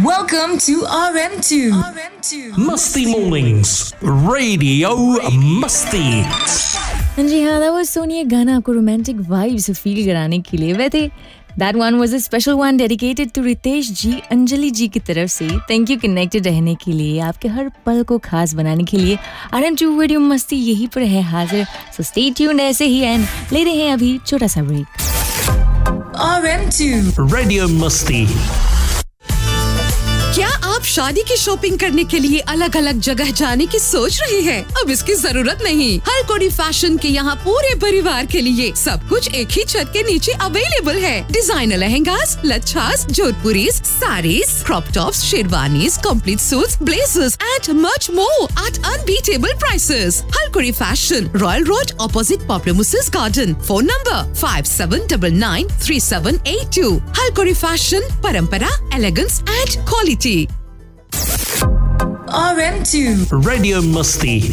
Welcome to RM2. Musty Mornings, Radio Musty. जी हाँ, that was Sonia गाना आपको romantic vibes feel कराने के लिए वैसे that one was a special one dedicated to Ritesh जी, अंजलि जी की तरफ से. Thank you connected रहने के लिए, आपके हर पल को खास बनाने के लिए. RM2 रेडियो मस्ती यहीं पर है हाजिर. So stay tuned ऐसे ही एंड ले रहे हैं अभी छोटा सा ब्रेक. RM2 Radio Musty. क्या आप शादी की शॉपिंग करने के लिए अलग अलग जगह जाने की सोच रहे हैं? अब इसकी जरूरत नहीं. हरकोड़ी फैशन के यहाँ पूरे परिवार के लिए सब कुछ एक ही छत के नीचे अवेलेबल है. Designer lehengas, लच्छास, जोधपुरीज, saris, crop tops, sherwanis, complete suits, blazers and much more at unbeatable prices. हरकोड़ी fashion, royal road opposite popular मुसेस garden. Phone number 57993782. हरकोड़ी fashion, परंपरा, elegance and quality. RM2 Radio Musty.